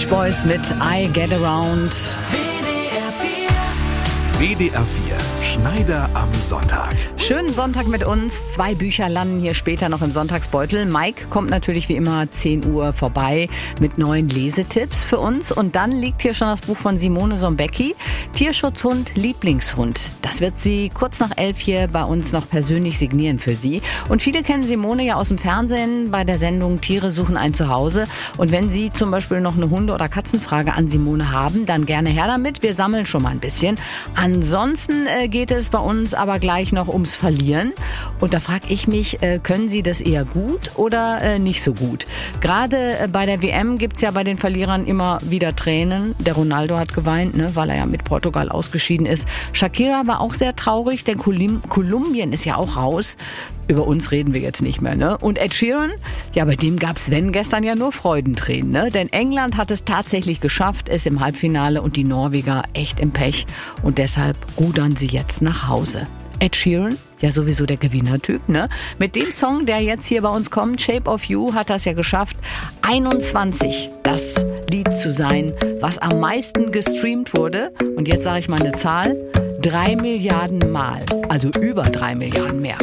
Beach Boys mit I Get Around. WDR 4, Schneider am Sonntag. Schönen Sonntag mit uns. 2 Bücher landen hier später noch im Sonntagsbeutel. Mike kommt natürlich wie immer 10 Uhr vorbei mit neuen Lesetipps für uns. Und dann liegt hier schon das Buch von Simone Sombecki, Tierschutzhund, Lieblingshund. Das wird sie kurz nach 11 hier bei uns noch persönlich signieren für Sie. Und viele kennen Simone ja aus dem Fernsehen bei der Sendung Tiere suchen ein Zuhause. Und wenn Sie zum Beispiel noch eine Hunde- oder Katzenfrage an Simone haben, dann gerne her damit. Wir sammeln schon mal ein bisschen. Ansonsten geht es bei uns aber gleich noch ums Verlieren. Und da frage ich mich, können Sie das eher gut oder nicht so gut? Gerade bei der WM gibt's ja bei den Verlierern immer wieder Tränen. Der Ronaldo hat geweint, ne, weil er ja mit Portugal ausgeschieden ist. Shakira war auch sehr traurig, denn Kolumbien ist ja auch raus. Über uns reden wir jetzt nicht mehr, ne? Und Ed Sheeran, ja, bei dem gab Sven gestern ja nur Freudentränen, ne? Denn England hat es tatsächlich geschafft, ist im Halbfinale und die Norweger echt im Pech. Und deshalb rudern sie jetzt nach Hause. Ed Sheeran, ja sowieso der Gewinnertyp, ne? Mit dem Song, der jetzt hier bei uns kommt, Shape of You, hat das ja geschafft, 21 das Lied zu sein, was am meisten gestreamt wurde. Und jetzt sage ich mal eine Zahl, 3 Milliarden Mal, also über 3 Milliarden mehr.